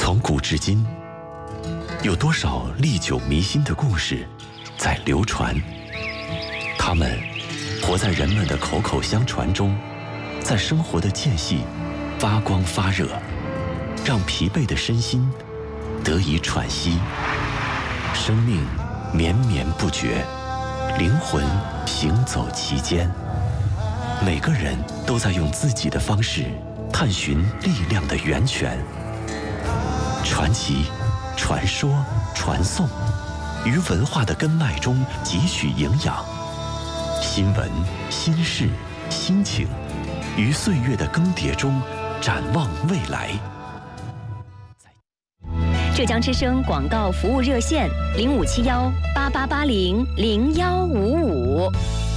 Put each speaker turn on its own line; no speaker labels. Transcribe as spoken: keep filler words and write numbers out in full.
从古至今，有多少历久弥新的故事在流传？它们活在人们的口口相传中，在生活的间隙发光发热，让疲惫的身心得以喘息。生命绵绵不绝，灵魂行走其间。每个人都在用自己的方式探寻力量的源泉。传奇、传说、传颂，于文化的根脉中汲取营养。新闻、新事、心情，于岁月的更迭中展望未来。
浙江之声广告服务热线：零五七幺八八八零零幺五五。